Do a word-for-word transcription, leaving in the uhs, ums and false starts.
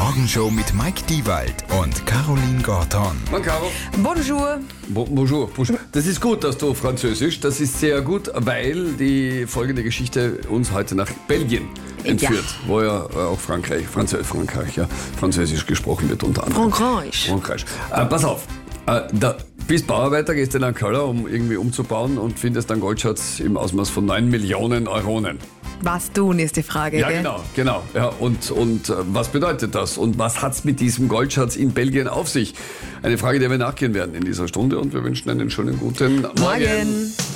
Morgenshow mit Mike Diewald und Caroline Gorton. Mann, Caro. Bonjour. Bo- bonjour, bonjour. Das ist gut, dass du Französisch. Das ist sehr gut, weil die folgende Geschichte uns heute nach Belgien entführt, ja. wo ja auch Frankreich, Franz- Frankreich, ja, Französisch gesprochen wird unter anderem. Frankreich. Frankreich. Äh, pass auf, äh, da bist Bauarbeiter, gehst in einen Keller, um irgendwie umzubauen und findest einen Goldschatz im Ausmaß von neun Millionen Euronen. Was tun, ist die Frage, Ja, gell? genau, genau. Ja, und und äh, was bedeutet das? Und was hat's mit diesem Goldschatz in Belgien auf sich? Eine Frage, der wir nachgehen werden in dieser Stunde und wir wünschen einen schönen guten Morgen. Morgen.